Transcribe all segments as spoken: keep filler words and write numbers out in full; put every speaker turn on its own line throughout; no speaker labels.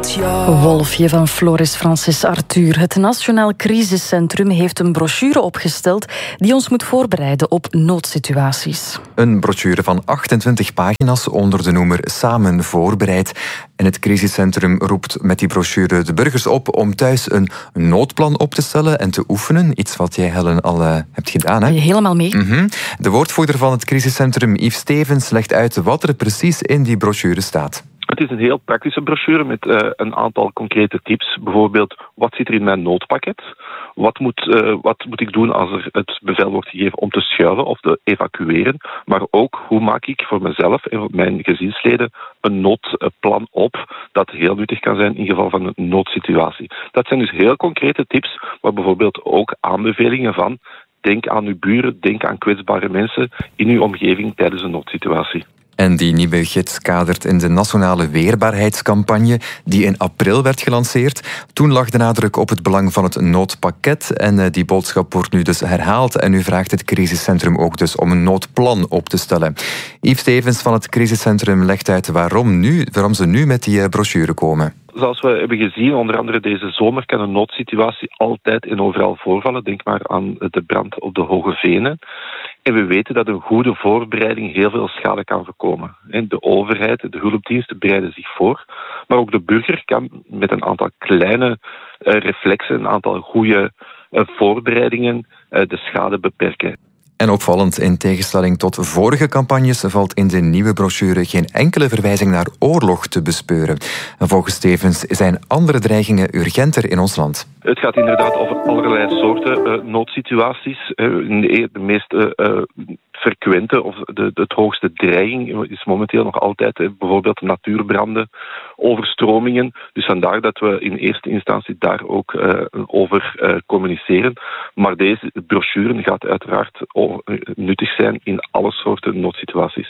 Wolfje van Floris Francis Arthur. Het Nationaal Crisiscentrum heeft een brochure opgesteld die ons moet voorbereiden op noodsituaties.
Een brochure van achtentwintig pagina's onder de noemer Samen voorbereid. En het crisiscentrum roept met die brochure de burgers op om thuis een noodplan op te stellen en te oefenen. Iets wat jij, Helen, al uh, hebt gedaan, hè?
Helemaal mee.
Mm-hmm. De woordvoerder van het crisiscentrum, Yves Stevens, legt uit wat er precies in die brochure staat.
Het is een heel praktische brochure met uh, een aantal concrete tips. Bijvoorbeeld, wat zit er in mijn noodpakket? Wat moet, uh, wat moet ik doen als er het bevel wordt gegeven om te schuiven of te evacueren? Maar ook, hoe maak ik voor mezelf en voor mijn gezinsleden een noodplan op dat heel nuttig kan zijn in geval van een noodsituatie. Dat zijn dus heel concrete tips, maar bijvoorbeeld ook aanbevelingen van denk aan uw buren, denk aan kwetsbare mensen in uw omgeving tijdens een noodsituatie.
En die nieuwe gids kadert in de nationale weerbaarheidscampagne die in april werd gelanceerd. Toen lag de nadruk op het belang van het noodpakket en die boodschap wordt nu dus herhaald en nu vraagt het crisiscentrum ook dus om een noodplan op te stellen. Yves Stevens van het crisiscentrum legt uit waarom, nu, waarom ze nu met die brochure komen.
Zoals we hebben gezien, onder andere deze zomer, kan een noodsituatie altijd en overal voorvallen. Denk maar aan de brand op de Hoge Venen. En we weten dat een goede voorbereiding heel veel schade kan voorkomen. De overheid, de hulpdiensten bereiden zich voor. Maar ook de burger kan met een aantal kleine reflexen, een aantal goede voorbereidingen de schade beperken.
En opvallend, in tegenstelling tot vorige campagnes valt in de nieuwe brochure geen enkele verwijzing naar oorlog te bespeuren. En volgens Stevens zijn andere dreigingen urgenter in ons land.
Het gaat inderdaad over allerlei soorten uh, noodsituaties. Uh, de meest uh, uh, frequente of de, het hoogste dreiging is momenteel nog altijd uh, bijvoorbeeld natuurbranden, overstromingen. Dus vandaar dat we in eerste instantie daar ook uh, over uh, communiceren. Maar deze brochure gaat uiteraard nuttig zijn in alle soorten noodsituaties.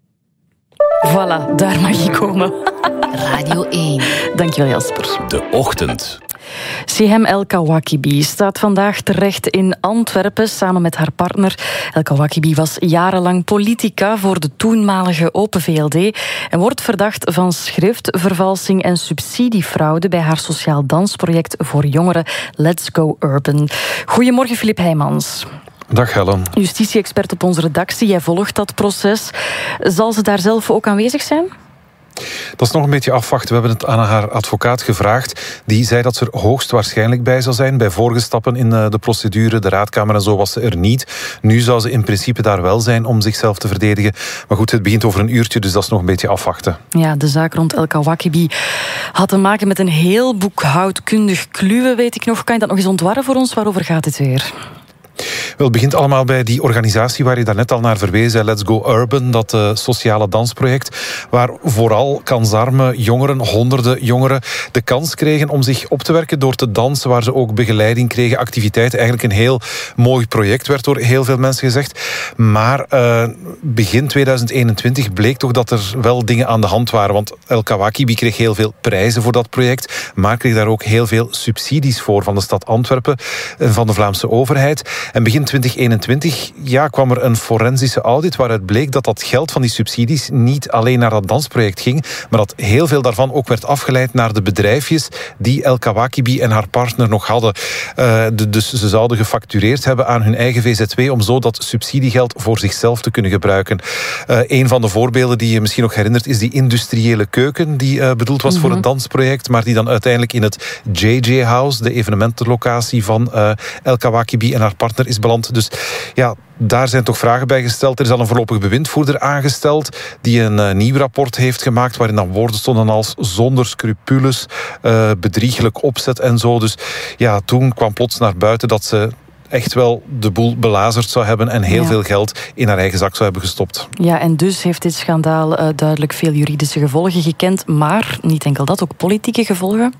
Voilà, daar mag je komen.
Radio één.
Dankjewel, Jasper.
De Ochtend.
Sihem El Kawakibi staat vandaag terecht in Antwerpen samen met haar partner. El Kawakibi was jarenlang politica voor de toenmalige Open V L D en wordt verdacht van schriftvervalsing en subsidiefraude bij haar sociaal dansproject voor jongeren Let's Go Urban. Goedemorgen, Filip Heijmans.
Dag Helen.
Justitie-expert op onze redactie, jij volgt dat proces. Zal ze daar zelf ook aanwezig zijn?
Dat is nog een beetje afwachten. We hebben het aan haar advocaat gevraagd. Die zei dat ze er hoogstwaarschijnlijk bij zou zijn. Bij vorige stappen in de procedure, de raadkamer en zo, was ze er niet. Nu zou ze in principe daar wel zijn om zichzelf te verdedigen. Maar goed, het begint over een uurtje, dus dat is nog een beetje afwachten.
Ja, de zaak rond El Kawakibi had te maken met een heel boekhoudkundig kluwen, weet ik nog. Kan je dat nog eens ontwarren voor ons? Waarover gaat het weer?
Wel, het begint allemaal bij die organisatie waar je daarnet al naar verwees, Let's Go Urban, dat uh, sociale dansproject, waar vooral kansarme jongeren, honderden jongeren, de kans kregen om zich op te werken door te dansen, waar ze ook begeleiding kregen, activiteiten. Eigenlijk een heel mooi project, werd door heel veel mensen gezegd. Maar uh, begin tweeduizend eenentwintig bleek toch dat er wel dingen aan de hand waren, want El Kawakibi kreeg heel veel prijzen voor dat project, maar kreeg daar ook heel veel subsidies voor van de stad Antwerpen en van de Vlaamse overheid. En begin twintig eenentwintig ja, kwam er een forensische audit waaruit bleek dat dat geld van die subsidies niet alleen naar dat dansproject ging, maar dat heel veel daarvan ook werd afgeleid naar de bedrijfjes die El Kawakibi en haar partner nog hadden. Uh, de, dus ze zouden gefactureerd hebben aan hun eigen V Z W om zo dat subsidiegeld voor zichzelf te kunnen gebruiken. Uh, een van de voorbeelden die je misschien nog herinnert is die industriële keuken die uh, bedoeld was mm-hmm. voor een dansproject, maar die dan uiteindelijk in het J J House, de evenementenlocatie van uh, El Kawakibi en haar partner, is beland. Dus ja, daar zijn toch vragen bij gesteld. Er is al een voorlopig bewindvoerder aangesteld die een uh, nieuw rapport heeft gemaakt waarin dan woorden stonden als zonder scrupules, uh, bedriegelijk opzet en zo. Dus ja, toen kwam plots naar buiten dat ze echt wel de boel belazerd zou hebben en heel ja. veel geld in haar eigen zak zou hebben gestopt.
Ja, en dus heeft dit schandaal uh, duidelijk veel juridische gevolgen gekend, maar niet enkel dat, ook politieke gevolgen.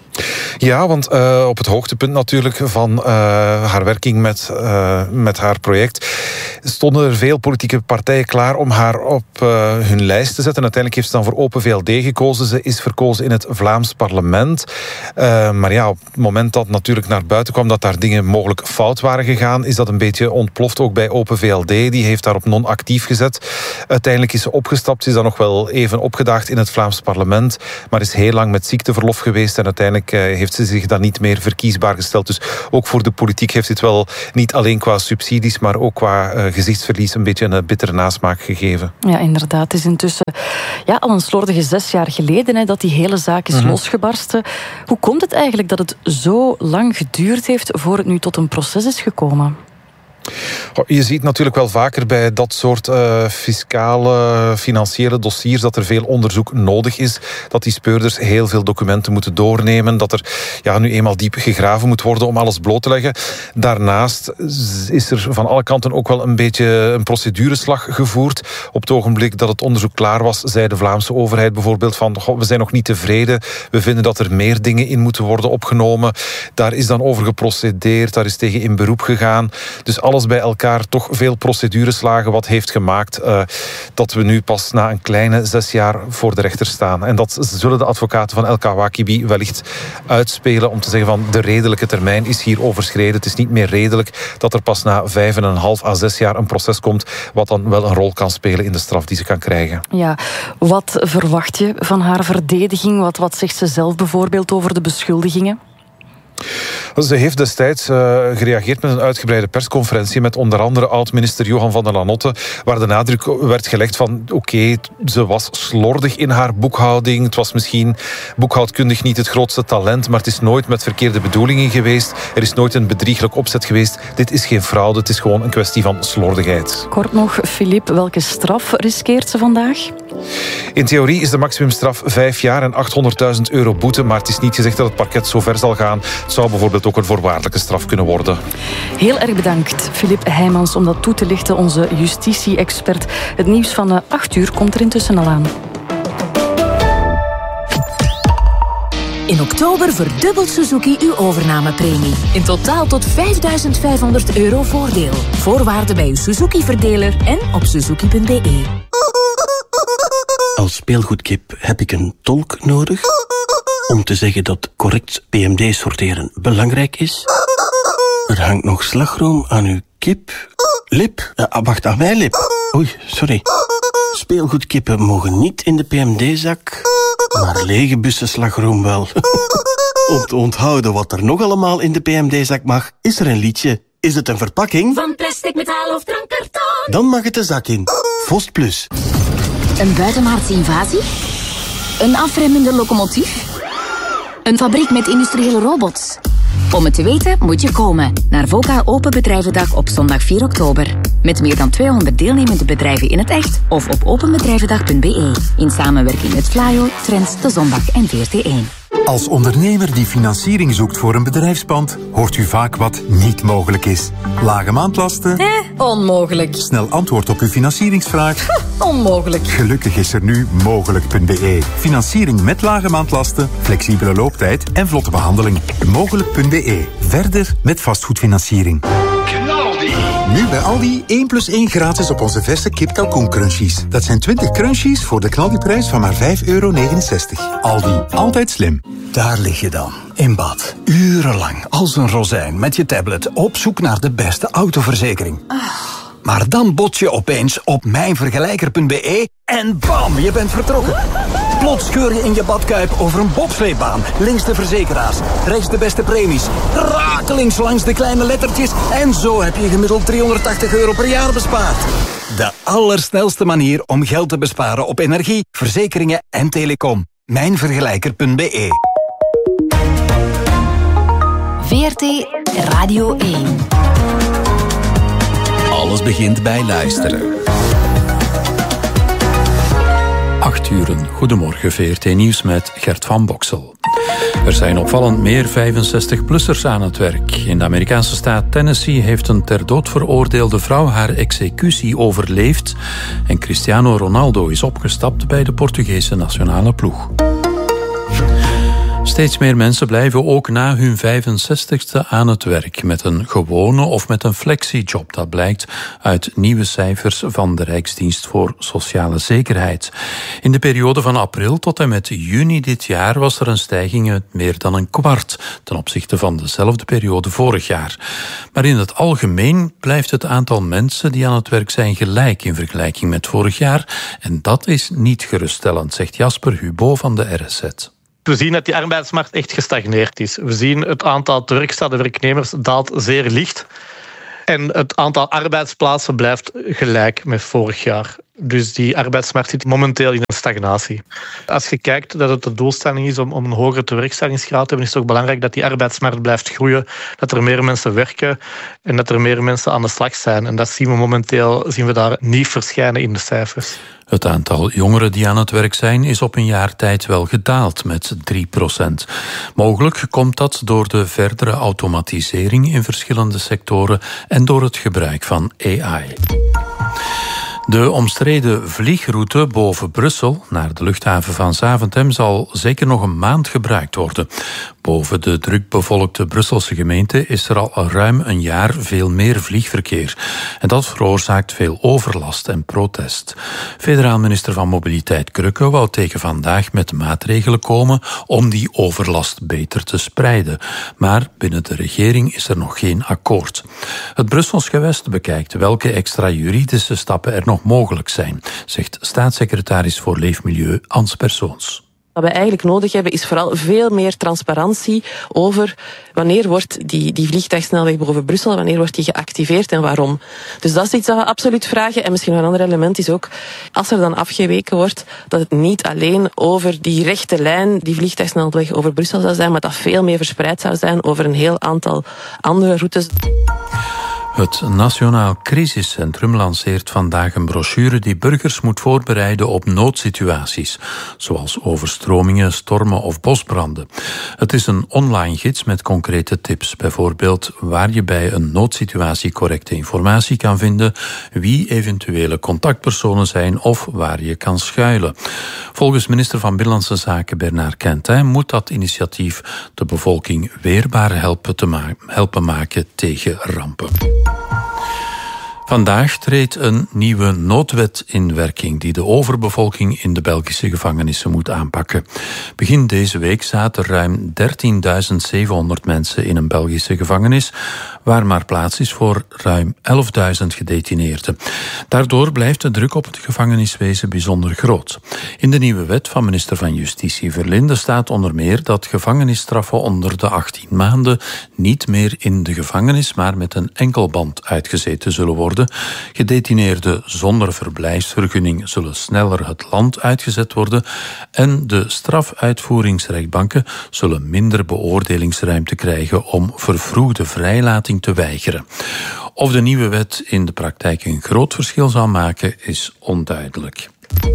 Ja, want uh, op het hoogtepunt natuurlijk van uh, haar werking met, uh, met haar project stonden er veel politieke partijen klaar om haar op uh, hun lijst te zetten. Uiteindelijk heeft ze dan voor Open V L D gekozen. Ze is verkozen in het Vlaams parlement. Uh, maar ja, op het moment dat natuurlijk naar buiten kwam dat daar dingen mogelijk fout waren gegaan, is dat een beetje ontploft ook bij Open V L D. Die heeft daar op non-actief gezet. Uiteindelijk is ze opgestapt. Ze is dan nog wel even opgedaagd in het Vlaams parlement, maar is heel lang met ziekteverlof geweest en uiteindelijk uh, heeft ze zich dan niet meer verkiesbaar gesteld. Dus ook voor de politiek heeft dit wel niet alleen qua subsidies, maar ook qua uh, gezichtsverlies een beetje een bittere nasmaak gegeven.
Ja, inderdaad. Het is intussen ja, al een slordige zes jaar geleden hè, dat die hele zaak is mm-hmm. losgebarsten. Hoe komt het eigenlijk dat het zo lang geduurd heeft voor het nu tot een proces is gekomen?
Je ziet natuurlijk wel vaker bij dat soort uh, fiscale, financiële dossiers dat er veel onderzoek nodig is. Dat die speurders heel veel documenten moeten doornemen. Dat er ja, nu eenmaal diep gegraven moet worden om alles bloot te leggen. Daarnaast is er van alle kanten ook wel een beetje een procedureslag gevoerd. Op het ogenblik dat het onderzoek klaar was, zei de Vlaamse overheid bijvoorbeeld van goh, we zijn nog niet tevreden. We vinden dat er meer dingen in moeten worden opgenomen. Daar is dan over geprocedeerd. Daar is tegen in beroep gegaan. Dus alles bij elkaar toch veel procedureslagen wat heeft gemaakt uh, dat we nu pas na een kleine zes jaar voor de rechter staan. En dat zullen de advocaten van Elka Wakibi wellicht uitspelen om te zeggen van de redelijke termijn is hier overschreden. Het is niet meer redelijk dat er pas na vijf en een half à zes jaar een proces komt wat dan wel een rol kan spelen in de straf die ze kan krijgen.
Ja, wat verwacht je van haar verdediging? Wat, wat zegt ze zelf bijvoorbeeld over de beschuldigingen?
Ze heeft destijds uh, gereageerd met een uitgebreide persconferentie met onder andere oud-minister Johan van der Lanotte, waar de nadruk werd gelegd van oké, okay, ze was slordig in haar boekhouding. Het was misschien boekhoudkundig niet het grootste talent, maar het is nooit met verkeerde bedoelingen geweest. Er is nooit een bedrieglijk opzet geweest. Dit is geen fraude, het is gewoon een kwestie van slordigheid.
Kort nog, Philippe, welke straf riskeert ze vandaag?
In theorie is de maximumstraf vijf jaar en achthonderdduizend euro boete, maar het is niet gezegd dat het parket zo ver zal gaan. Het zou bijvoorbeeld ook een voorwaardelijke straf kunnen worden.
Heel erg bedankt, Philippe Heijmans, om dat toe te lichten, onze justitie-expert. Het nieuws van acht uur komt er intussen al aan.
In oktober verdubbelt Suzuki uw overnamepremie. In totaal tot vijfduizend vijfhonderd euro voordeel. Voorwaarden bij uw Suzuki-verdeler en op suzuki punt b e.
Als speelgoedkip heb ik een tolk nodig om te zeggen dat correct P M D sorteren belangrijk is. Er hangt nog slagroom aan uw kip. Lip? Uh, wacht, aan mijn lip. Oei, sorry. Speelgoedkippen mogen niet in de P M D-zak, maar lege bussen slagroom wel. Om te onthouden wat er nog allemaal in de P M D-zak mag, is er een liedje. Is het een verpakking?
Van plastic, metaal of drankkarton?
Dan mag het de zak in. Vost Plus.
Een buitenaardse invasie? Een afremmende locomotief? Een fabriek met industriële robots? Om het te weten moet je komen naar VOCA Open Bedrijvendag op zondag vier oktober. Met meer dan tweehonderd deelnemende bedrijven in het echt of op openbedrijvendag punt b e. In samenwerking met Vlaio, Trends, De Zondag en V R T één.
Als ondernemer die financiering zoekt voor een bedrijfspand, hoort u vaak wat niet mogelijk is. Lage maandlasten?
Eh, onmogelijk.
Snel antwoord op uw financieringsvraag?
Onmogelijk.
Gelukkig is er nu mogelijk punt b e. Financiering met lage maandlasten, flexibele looptijd en vlotte behandeling. mogelijk punt b e. Verder met vastgoedfinanciering. Nu bij Aldi één plus één gratis op onze verse kip kalkoen crunchies. Dat zijn twintig crunchies voor de knaldiprijs van maar vijf euro negenenzestig. Aldi, altijd slim.
Daar lig je dan, in bad. Urenlang, als een rozijn, met je tablet, op zoek naar de beste autoverzekering. Ah. Maar dan bots je opeens op mijnvergelijker punt b e en bam, je bent vertrokken. Plots scheur je in je badkuip over een bobsleebaan. Links de verzekeraars, rechts de beste premies. Rakelings langs de kleine lettertjes. En zo heb je gemiddeld driehonderdtachtig euro per jaar bespaard. De allersnelste manier om geld te besparen op energie, verzekeringen en telecom. mijnvergelijker punt b e.
V R T Radio één.
Alles begint bij luisteren. Acht uren. Goedemorgen, V R T Nieuws met Gert van Boksel. Er zijn opvallend meer vijfenzestig-plussers aan het werk. In de Amerikaanse staat Tennessee heeft een ter dood veroordeelde vrouw haar executie overleefd en Cristiano Ronaldo is opgestapt bij de Portugese nationale ploeg. Steeds meer mensen blijven ook na hun vijfenzestigste aan het werk met een gewone of met een flexiejob. Dat blijkt uit nieuwe cijfers van de Rijksdienst voor Sociale Zekerheid. In de periode van april tot en met juni dit jaar was er een stijging met meer dan een kwart ten opzichte van dezelfde periode vorig jaar. Maar in het algemeen blijft het aantal mensen die aan het werk zijn gelijk in vergelijking met vorig jaar. En dat is niet geruststellend, zegt Jasper Hubo van de R S Z.
We zien dat die arbeidsmarkt echt gestagneerd is. We zien het aantal tewerkgestelde werknemers daalt zeer licht. En het aantal arbeidsplaatsen blijft gelijk met vorig jaar. Dus die arbeidsmarkt zit momenteel in een stagnatie. Als je kijkt dat het de doelstelling is om, om een hogere tewerkstellingsgraad te hebben, is het ook belangrijk dat die arbeidsmarkt blijft groeien, dat er meer mensen werken en dat er meer mensen aan de slag zijn. En dat zien we momenteel zien we daar niet verschijnen in de cijfers.
Het aantal jongeren die aan het werk zijn is op een jaar tijd wel gedaald met drie procent. Mogelijk komt dat door de verdere automatisering in verschillende sectoren en door het gebruik van A I. De omstreden vliegroute boven Brussel naar de luchthaven van Zaventem zal zeker nog een maand gebruikt worden. Boven de drukbevolkte Brusselse gemeente is er al ruim een jaar veel meer vliegverkeer. En dat veroorzaakt veel overlast en protest. Federaal minister van Mobiliteit Krücke wou tegen vandaag met maatregelen komen om die overlast beter te spreiden. Maar binnen de regering is er nog geen akkoord. Het Brussels gewest bekijkt welke extra juridische stappen er nog mogelijk zijn, zegt staatssecretaris voor Leefmilieu Ans Persoons.
Wat we eigenlijk nodig hebben is vooral veel meer transparantie over wanneer wordt die, die vliegtuigsnelweg boven Brussel, wanneer wordt die geactiveerd en waarom. Dus dat is iets dat we absoluut vragen. En misschien een ander element is ook, als er dan afgeweken wordt, dat het niet alleen over die rechte lijn, die vliegtuigsnelweg over Brussel zou zijn, maar dat veel meer verspreid zou zijn over een heel aantal andere routes.
Het Nationaal Crisiscentrum lanceert vandaag een brochure die burgers moet voorbereiden op noodsituaties, zoals overstromingen, stormen of bosbranden. Het is een online gids met concrete tips, bijvoorbeeld waar je bij een noodsituatie correcte informatie kan vinden, wie eventuele contactpersonen zijn of waar je kan schuilen. Volgens minister van Binnenlandse Zaken Bernard Quintin moet dat initiatief de bevolking weerbaar helpen, te ma- helpen maken tegen rampen. Vandaag treedt een nieuwe noodwet in werking die de overbevolking in de Belgische gevangenissen moet aanpakken. Begin deze week zaten ruim dertienduizend zevenhonderd mensen in een Belgische gevangenis, waar maar plaats is voor ruim elfduizend gedetineerden. Daardoor blijft de druk op het gevangeniswezen bijzonder groot. In de nieuwe wet van minister van Justitie Verlinde staat onder meer dat gevangenisstraffen onder de achttien maanden niet meer in de gevangenis, maar met een enkelband uitgezeten zullen worden. Gedetineerden zonder verblijfsvergunning zullen sneller het land uitgezet worden en de strafuitvoeringsrechtbanken zullen minder beoordelingsruimte krijgen om vervroegde vrijlating te weigeren. Of de nieuwe wet in de praktijk een groot verschil zal maken, is onduidelijk.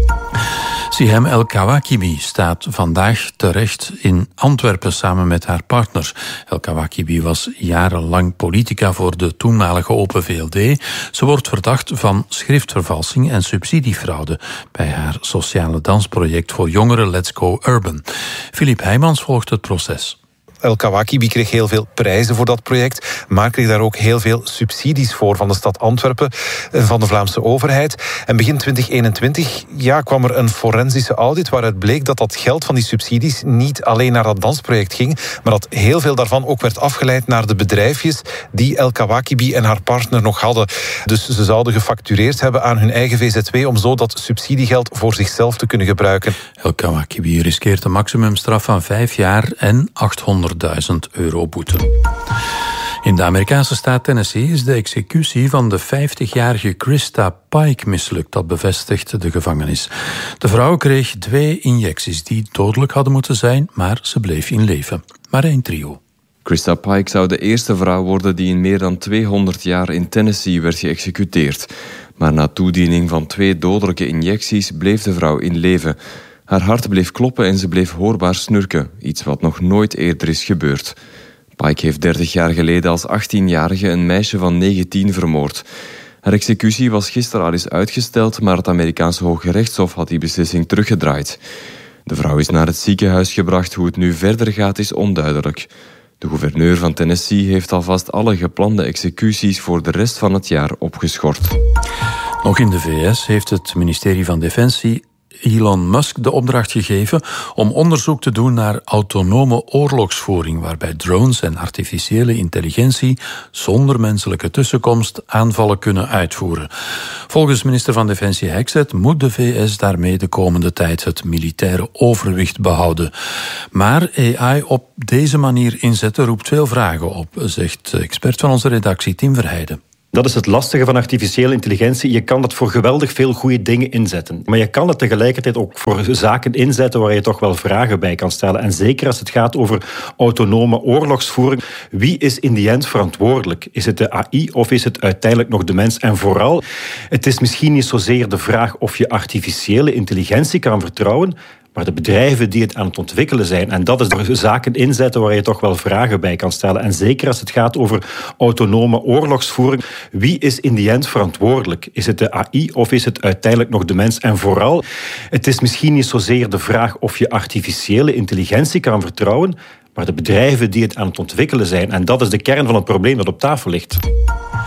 Sihem El Kawakibi staat vandaag terecht in Antwerpen samen met haar partner. El Kawakibi was jarenlang politica voor de toenmalige Open V L D. Ze wordt verdacht van schriftvervalsing en subsidiefraude bij haar sociale dansproject voor jongeren Let's Go Urban. Philippe Heijmans volgt het proces.
El Kawakibi kreeg heel veel prijzen voor dat project, maar kreeg daar ook heel veel subsidies voor van de stad Antwerpen, van de Vlaamse overheid. En begin twintig eenentwintig ja, kwam er een forensische audit waaruit bleek dat dat geld van die subsidies niet alleen naar dat dansproject ging, maar dat heel veel daarvan ook werd afgeleid naar de bedrijfjes die El Kawakibi en haar partner nog hadden. Dus ze zouden gefactureerd hebben aan hun eigen V Z W om zo dat subsidiegeld voor zichzelf te kunnen gebruiken.
El Kawakibi riskeert een maximumstraf van vijf jaar en achthonderdduizend euro boete. In de Amerikaanse staat Tennessee is de executie van de vijftigjarige Krista Pike mislukt. Dat bevestigt de gevangenis. De vrouw kreeg twee injecties die dodelijk hadden moeten zijn, maar ze bleef in leven. Marijn Trio.
Krista Pike zou de eerste vrouw worden die in meer dan tweehonderd jaar in Tennessee werd geëxecuteerd. Maar na toediening van twee dodelijke injecties bleef de vrouw in leven. Haar hart bleef kloppen en ze bleef hoorbaar snurken, iets wat nog nooit eerder is gebeurd. Pike heeft dertig jaar geleden als achttienjarige een meisje van negentien vermoord. Haar executie was gisteren al eens uitgesteld, maar het Amerikaanse Hoge Rechtshof had die beslissing teruggedraaid. De vrouw is naar het ziekenhuis gebracht. Hoe het nu verder gaat is onduidelijk. De gouverneur van Tennessee heeft alvast alle geplande executies voor de rest van het jaar opgeschort.
Nog in de V S heeft het ministerie van Defensie Elon Musk de opdracht gegeven om onderzoek te doen naar autonome oorlogsvoering, waarbij drones en artificiële intelligentie zonder menselijke tussenkomst aanvallen kunnen uitvoeren. Volgens minister van Defensie Hexet moet de V S daarmee de komende tijd het militaire overwicht behouden. Maar A I op deze manier inzetten roept veel vragen op, zegt expert van onze redactie Tim Verheijden.
Dat is het lastige van artificiële intelligentie. Je kan het voor geweldig veel goede dingen inzetten. Maar je kan het tegelijkertijd ook voor zaken inzetten waar je toch wel vragen bij kan stellen. En zeker als het gaat over autonome oorlogsvoering. Wie is in die end verantwoordelijk? Is het de A I of is het uiteindelijk nog de mens? En vooral, het is misschien niet zozeer de vraag of je artificiële intelligentie kan vertrouwen, maar de bedrijven die het aan het ontwikkelen zijn. En dat is de zaken inzetten waar je toch wel vragen bij kan stellen. En zeker als het gaat over autonome oorlogsvoering. Wie is in die end verantwoordelijk? Is het de A I of is het uiteindelijk nog de mens? En vooral, het is misschien niet zozeer de vraag of je artificiële intelligentie kan vertrouwen, maar de bedrijven die het aan het ontwikkelen zijn. En dat is de kern van het probleem dat op tafel ligt.